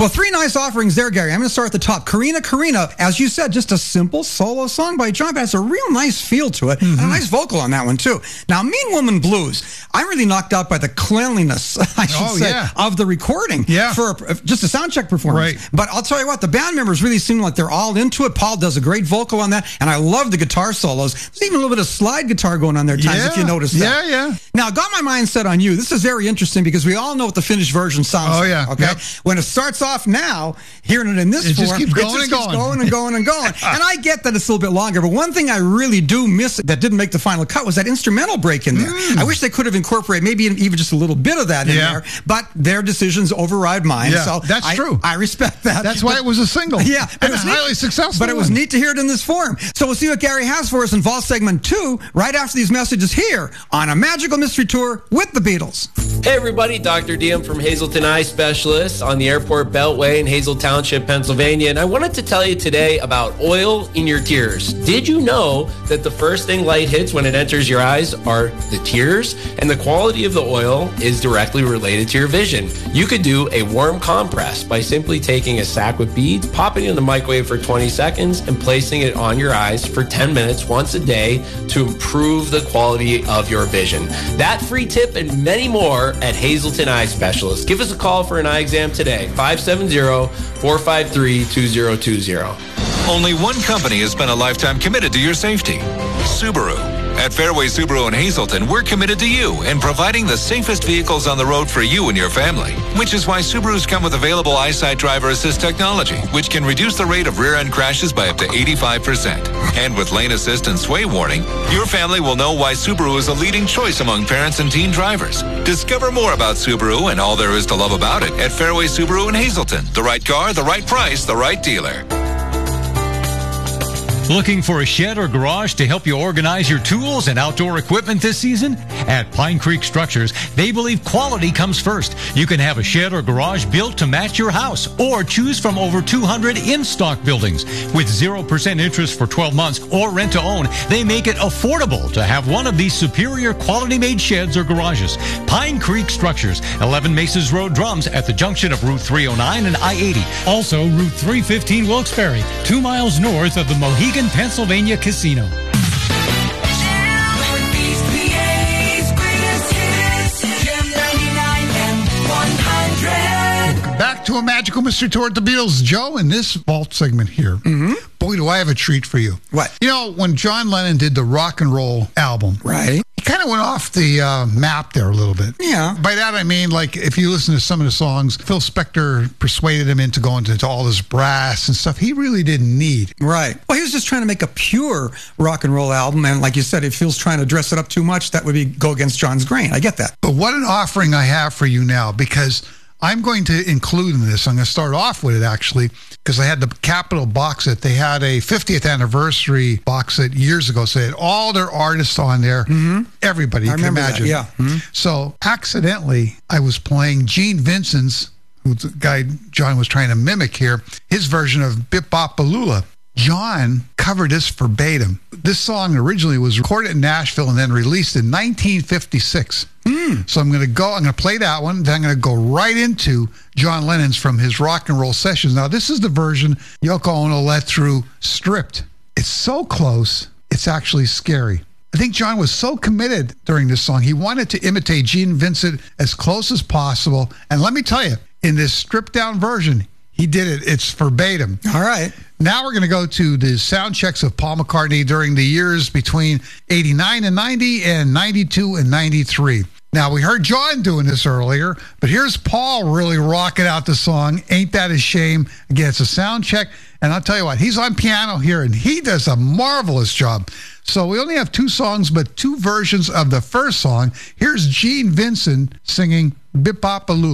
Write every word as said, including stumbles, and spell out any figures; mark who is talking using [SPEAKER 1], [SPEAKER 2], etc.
[SPEAKER 1] Well, three nice offerings there, Gary. I'm going to start at the top. Karina, Karina, as you said, just a simple solo song by John, but it has a real nice feel to it, mm-hmm. and a nice vocal on that one, too. Now, Mean Woman Blues, I'm really knocked out by the cleanliness, I should
[SPEAKER 2] oh,
[SPEAKER 1] say,
[SPEAKER 2] yeah.
[SPEAKER 1] of the recording
[SPEAKER 2] yeah.
[SPEAKER 1] for a, just a sound check performance.
[SPEAKER 2] Right.
[SPEAKER 1] But I'll tell you what, the band members really seem like they're all into it. Paul does a great vocal on that, and I love the guitar solos. There's even a little bit of slide guitar going on there at times,
[SPEAKER 2] yeah.
[SPEAKER 1] if you notice that.
[SPEAKER 2] Yeah, yeah.
[SPEAKER 1] Now, got my mind set on you. This is very interesting because we all know what the finished version sounds
[SPEAKER 2] oh,
[SPEAKER 1] like.
[SPEAKER 2] yeah.
[SPEAKER 1] Okay.
[SPEAKER 2] Yep.
[SPEAKER 1] When it starts off now, hearing it in this
[SPEAKER 2] it
[SPEAKER 1] form,
[SPEAKER 2] just keeps going
[SPEAKER 1] it just
[SPEAKER 2] and
[SPEAKER 1] keeps
[SPEAKER 2] going.
[SPEAKER 1] going and going and going. And I get that it's a little bit longer, but one thing I really do miss that didn't make the final cut was that instrumental break in there. Mm. I wish they could have incorporated maybe even just a little bit of that in
[SPEAKER 2] yeah.
[SPEAKER 1] there, but their decisions override mine.
[SPEAKER 2] Yeah,
[SPEAKER 1] so
[SPEAKER 2] that's
[SPEAKER 1] I,
[SPEAKER 2] true.
[SPEAKER 1] I respect that.
[SPEAKER 2] That's
[SPEAKER 1] but,
[SPEAKER 2] why it was a single.
[SPEAKER 1] Yeah.
[SPEAKER 2] And it's highly successful.
[SPEAKER 1] But it was neat to hear it in this form. So we'll see what Gary has for us in Vault Segment two right after these messages here on A Magical Mystery Tour with the Beatles.
[SPEAKER 3] Hey everybody, Doctor Diem from Hazelton Eye Specialist on the Airport Beltway in Hazel Township, Pennsylvania. And I wanted to tell you today about oil in your tears. Did you know that the first thing light hits when it enters your eyes are the tears? And the quality of the oil is directly related to your vision. You could do a warm compress by simply taking a sack with beads, popping it in the microwave for twenty seconds, and placing it on your eyes for ten minutes once a day to improve the quality of your vision. That free tip and many more at Hazelton Eye Specialist. Give us a call for an eye exam today, five seven zero, four five three, two zero two zero.
[SPEAKER 4] Only one company has been a lifetime committed to your safety, Subaru. At Fairway Subaru in Hazelton, we're committed to you and providing the safest vehicles on the road for you and your family, which is why Subarus come with available EyeSight driver assist technology, which can reduce the rate of rear-end crashes by up to eighty-five percent. And with lane assist and sway warning, your family will know why Subaru is a leading choice among parents and teen drivers. Discover more about Subaru and all there is to love about it at Fairway Subaru in Hazelton. The right car, the right price, the right dealer.
[SPEAKER 5] Looking for a shed or garage to help you organize your tools and outdoor equipment this season? At Pine Creek Structures, they believe quality comes first. You can have a shed or garage built to match your house or choose from over two hundred in-stock buildings. With zero percent interest for twelve months or rent to own, they make it affordable to have one of these superior quality-made sheds or garages. Pine Creek Structures, eleven Maces Road, Drums, at the junction of Route three oh nine and I eighty.
[SPEAKER 6] Also, Route three fifteen Wilkes-Barre, two miles north of the Mohegan, Pennsylvania Casino.
[SPEAKER 2] Back to A Magical Mystery Tour at the Beatles. Joe, in this vault segment here, mm-hmm. boy, do I have a treat for you.
[SPEAKER 1] What?
[SPEAKER 2] You know, when John Lennon did the rock and roll album,
[SPEAKER 1] right?
[SPEAKER 2] He kind of went off the uh, map there a little bit.
[SPEAKER 1] Yeah.
[SPEAKER 2] By that I mean, like, if you listen to some of the songs, Phil Spector persuaded him into going into all this brass and stuff he really didn't need.
[SPEAKER 1] Right. Well, he was just trying to make a pure rock and roll album, and like you said, if Phil's trying to dress it up too much, that would be go against John's grain. I get that.
[SPEAKER 2] But what an offering I have for you now, because I'm going to include in this, I'm going to start off with it actually, because I had the Capitol box set. They had a fiftieth anniversary box set years ago, so they had all their artists on there. Mm-hmm. Everybody, you
[SPEAKER 1] I
[SPEAKER 2] can imagine.
[SPEAKER 1] That, yeah. Mm-hmm.
[SPEAKER 2] So accidentally, I was playing Gene Vincent's, who's the guy John was trying to mimic here, his version of Bip Bop Balula. John covered this verbatim. This song originally was recorded in Nashville and then released in nineteen fifty-six. Mm. So I'm going to go, I'm going to play that one, then I'm going to go right into John Lennon's from his rock and roll sessions. Now, this is the version Yoko Ono let through stripped. It's so close, it's actually scary. I think John was so committed during this song, he wanted to imitate Gene Vincent as close as possible. And let me tell you, in this stripped down version, he did it. It's verbatim.
[SPEAKER 1] All right.
[SPEAKER 2] Now we're going to go to the sound checks of Paul McCartney during the years between eighty-nine and ninety and ninety-two and ninety-three. Now, we heard John doing this earlier, but here's Paul really rocking out the song, Ain't That a Shame? Again, it's a sound check, and I'll tell you what, he's on piano here, and he does a marvelous job. So we only have two songs, but two versions of the first song. Here's Gene Vincent singing Bip Bop Baloo.